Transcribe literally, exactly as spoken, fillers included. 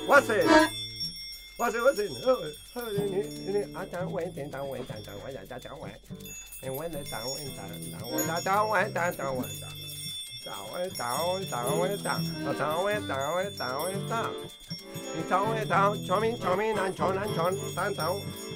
哇塞！哇塞哇塞！哦哦，你你啊，当晚当当晚当当晚当当晚，你晚的当晚当当晚当当晚当当晚当。当晚当当晚当，啊当晚当晚当晚当，你当晚当，敲门敲门难敲难敲，当当。